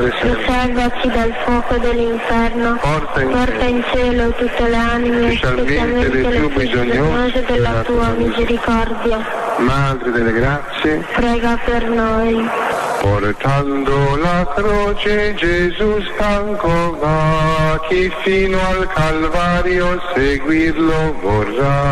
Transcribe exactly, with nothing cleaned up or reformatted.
sempre. Salvaci dal fuoco dell'inferno, Porta in, porta in cielo tutte le anime, specialmente le più bisognose della tua misericordia. Madre delle grazie, Prega per noi. portando la croce Gesù stanco va, chi fino al Calvario seguirlo vorrà.